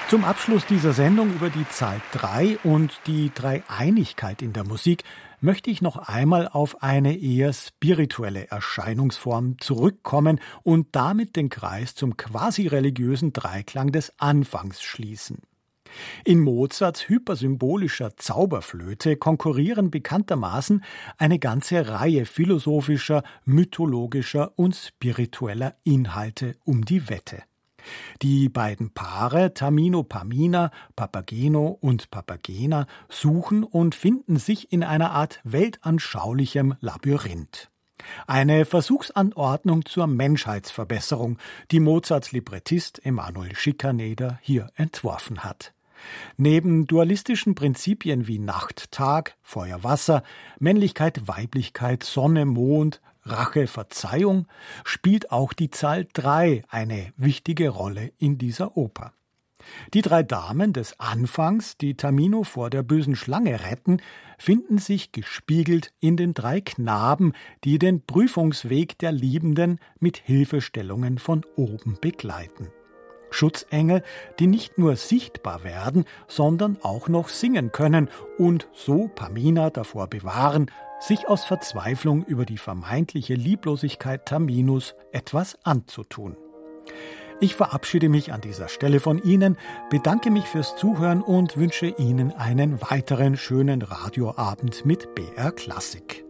Zum Abschluss dieser Sendung über die Zahl 3 und die Dreieinigkeit in der Musik möchte ich noch einmal auf eine eher spirituelle Erscheinungsform zurückkommen und damit den Kreis zum quasi-religiösen Dreiklang des Anfangs schließen. In Mozarts hypersymbolischer Zauberflöte konkurrieren bekanntermaßen eine ganze Reihe philosophischer, mythologischer und spiritueller Inhalte um die Wette. Die beiden Paare Tamino-Pamina, Papageno und Papagena suchen und finden sich in einer Art weltanschaulichem Labyrinth. Eine Versuchsanordnung zur Menschheitsverbesserung, die Mozarts Librettist Emanuel Schikaneder hier entworfen hat. Neben dualistischen Prinzipien wie Nacht, Tag, Feuer, Wasser, Männlichkeit, Weiblichkeit, Sonne, Mond, Rache, Verzeihung spielt auch die Zahl 3 eine wichtige Rolle in dieser Oper. Die 3 Damen des Anfangs, die Tamino vor der bösen Schlange retten, finden sich gespiegelt in den 3 Knaben, die den Prüfungsweg der Liebenden mit Hilfestellungen von oben begleiten. Schutzengel, die nicht nur sichtbar werden, sondern auch noch singen können und so Pamina davor bewahren, sich aus Verzweiflung über die vermeintliche Lieblosigkeit Taminos etwas anzutun. Ich verabschiede mich an dieser Stelle von Ihnen, bedanke mich fürs Zuhören und wünsche Ihnen einen weiteren schönen Radioabend mit BR Klassik.